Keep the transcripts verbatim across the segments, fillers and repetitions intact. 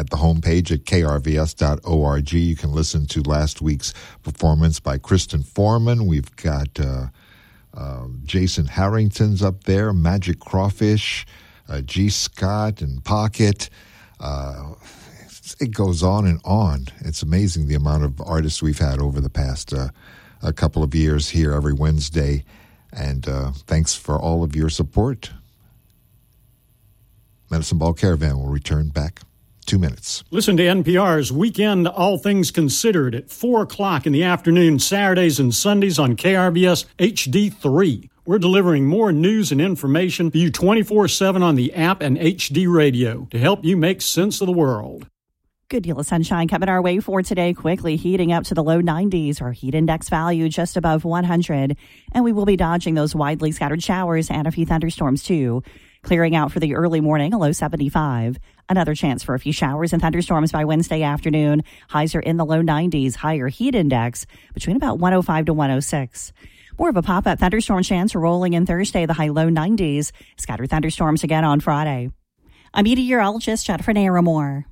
at the homepage at k r v s dot org. You can listen to last week's performance by Kristen Foreman. We've got uh, uh, Jason Harrington's up there, Magic Crawfish, uh, G. Scott and Pocket. Uh, it goes on and on. It's amazing the amount of artists we've had over the past uh, a couple of years here every Wednesday. And uh, thanks for all of your support. Medicine Ball Caravan will return back two minutes. Listen to N P R's Weekend All Things Considered at four o'clock in the afternoon, Saturdays and Sundays on K R V S H D three. We're delivering more news and information for you twenty-four seven on the app and H D radio to help you make sense of the world. Good deal of sunshine coming our way for today, quickly heating up to the low nineties. Our heat index value just above one hundred. And we will be dodging those widely scattered showers and a few thunderstorms, too. Clearing out for the early morning, a low seventy-five. Another chance for a few showers and thunderstorms by Wednesday afternoon. Highs are in the low nineties. Higher heat index between about one oh five to one oh six. More of a pop-up thunderstorm chance rolling in Thursday, the high low nineties. Scattered thunderstorms again on Friday. I'm meteorologist Jennifer Naramore.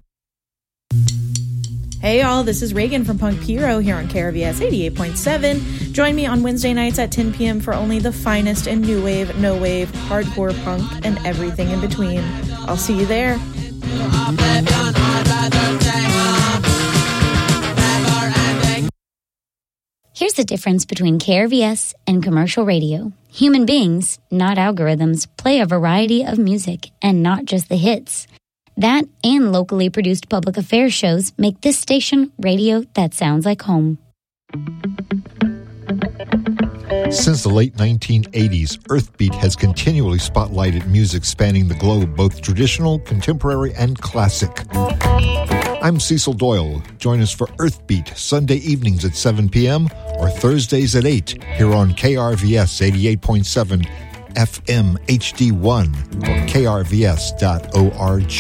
Hey y'all, this is Reagan from Punk Hero here on K R V S eighty-eight point seven. Join me on Wednesday nights at ten p.m. for only the finest in new wave, no wave, hardcore punk, and everything in between. I'll see you there. Here's the difference between K R V S and commercial radio. Human beings, not algorithms, play a variety of music and not just the hits. That and locally produced public affairs shows make this station radio that sounds like home. Since the late nineteen eighties, Earthbeat has continually spotlighted music spanning the globe, both traditional, contemporary, and classic. I'm Cecil Doyle. Join us for Earthbeat Sunday evenings at seven p.m. or Thursdays at eight here on K R V S eighty-eight point seven F M H D one or k r v s dot org.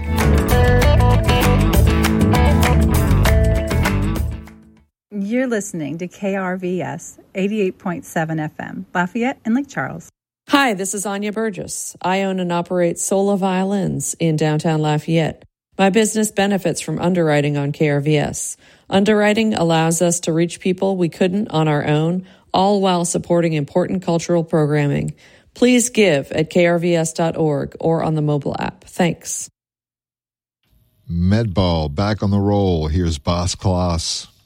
You're listening to K R V S eighty-eight point seven F M, Lafayette and Lake Charles. Hi, this is Anya Burgess. I own and operate Sola Violins in downtown Lafayette. My business benefits from underwriting on K R V S. Underwriting allows us to reach people we couldn't on our own, all while supporting important cultural programming. Please give at k r v s dot org or on the mobile app. Thanks. Medball back on the roll. Here's Boss Kloss.